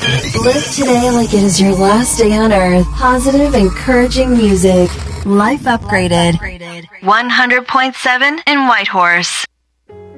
Live today like it is your last day on Earth. Positive, encouraging music. Life Upgraded. 100.7 in Whitehorse.